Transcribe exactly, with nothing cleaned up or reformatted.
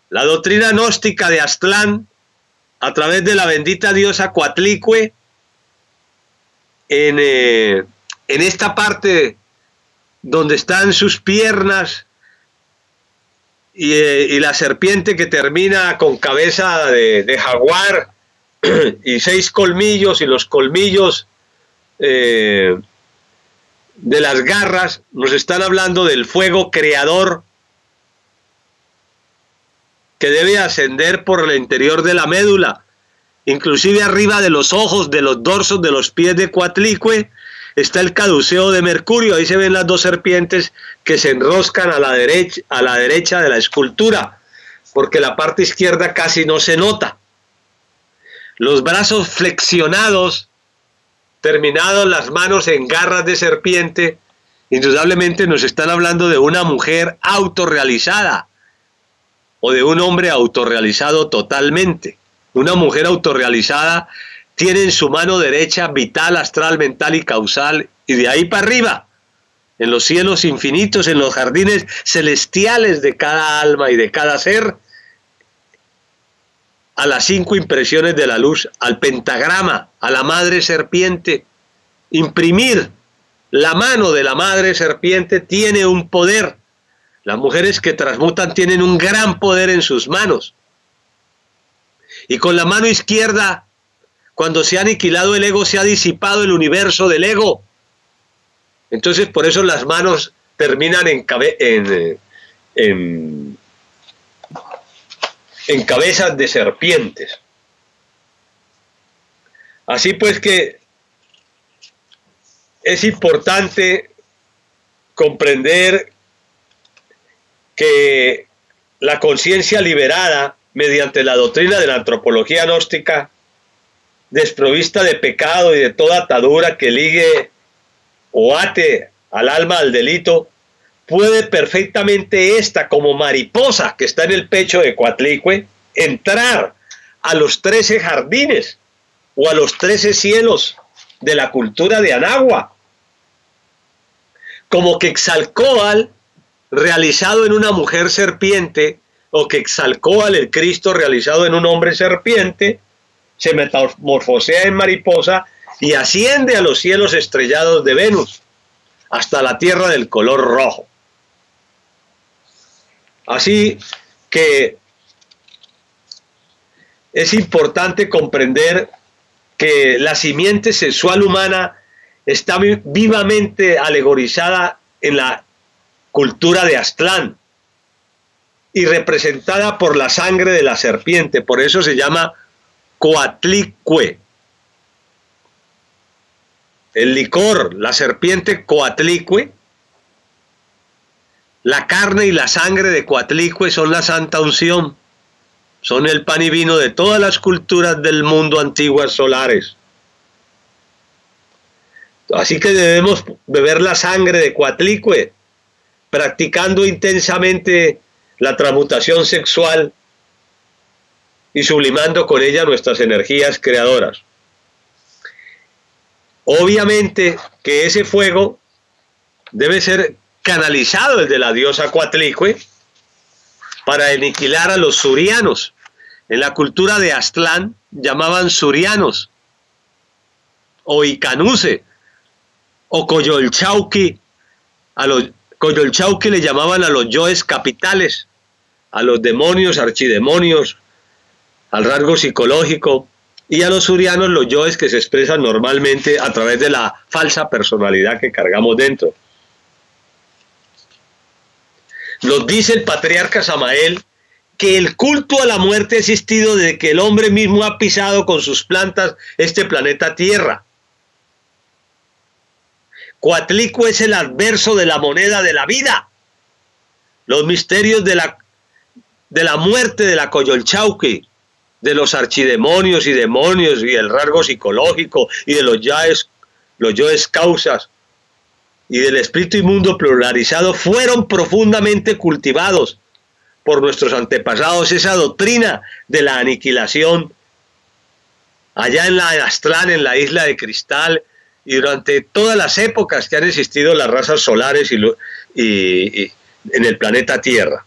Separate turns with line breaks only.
La doctrina gnóstica de Aztlán, a través de la bendita diosa Coatlicue, en, eh, en esta parte donde están sus piernas y, eh, y la serpiente que termina con cabeza de, de jaguar y seis colmillos, y los colmillos eh, de las garras, nos están hablando del fuego creador que debe ascender por el interior de la médula, inclusive arriba de los ojos, de los dorsos, de los pies de Coatlicue, está el caduceo de Mercurio. Ahí se ven las dos serpientes que se enroscan a la derecha, a la derecha de la escultura, porque la parte izquierda casi no se nota. Los brazos flexionados, terminados las manos en garras de serpiente, indudablemente nos están hablando de una mujer autorrealizada, o de un hombre autorrealizado totalmente. Una mujer autorrealizada tiene en su mano derecha vital, astral, mental y causal, y de ahí para arriba, en los cielos infinitos, en los jardines celestiales de cada alma y de cada ser, a las cinco impresiones de la luz, al pentagrama, a la madre serpiente. Imprimir la mano de la madre serpiente tiene un poder. Las mujeres que transmutan tienen un gran poder en sus manos. Y con la mano izquierda, cuando se ha aniquilado el ego, se ha disipado el universo del ego. Entonces, por eso las manos terminan en, cabe en, en, en cabezas de serpientes. Así pues que es importante comprender que la conciencia liberada mediante la doctrina de la antropología gnóstica, desprovista de pecado y de toda atadura que ligue o ate al alma al delito, puede perfectamente esta, como mariposa que está en el pecho de Coatlicue, entrar a los trece jardines o a los trece cielos de la cultura de Anagua, como Quetzalcóatl realizado en una mujer serpiente, o Quetzalcóatl el Cristo realizado en un hombre serpiente, se metamorfosea en mariposa y asciende a los cielos estrellados de Venus, hasta la tierra del color rojo. Así que es importante comprender que la simiente sexual humana está vivamente alegorizada en la cultura de Aztlán y representada por la sangre de la serpiente. Por eso se llama Coatlicue. El licor, la serpiente Coatlicue, la carne y la sangre de Coatlicue son la santa unción, son el pan y vino de todas las culturas del mundo antiguas solares. Así que debemos beber la sangre de Coatlicue, practicando intensamente la transmutación sexual y sublimando con ella nuestras energías creadoras. Obviamente que ese fuego debe ser canalizado, el de la diosa Coatlicue, para aniquilar a los surianos. En la cultura de Aztlán llamaban surianos, o Icanuse, o Coyolxauhqui. A los Coyolxauhqui le llamaban a los yoes capitales, a los demonios, archidemonios, al rasgo psicológico, y a los surianos los yoes que se expresan normalmente a través de la falsa personalidad que cargamos dentro. Nos dice el patriarca Samael que el culto a la muerte ha existido desde que el hombre mismo ha pisado con sus plantas este planeta Tierra. Coatlicue es el adverso de la moneda de la vida. Los misterios de la, de la muerte de la Coyolxauhqui, de los archidemonios y demonios y el rasgo psicológico y de los yaes, los yoes causas y del espíritu inmundo pluralizado fueron profundamente cultivados por nuestros antepasados. Esa doctrina de la aniquilación allá en la Aztlán, en la isla de Cristal, y durante todas las épocas que han existido las razas solares y, lo, y, y en el planeta Tierra.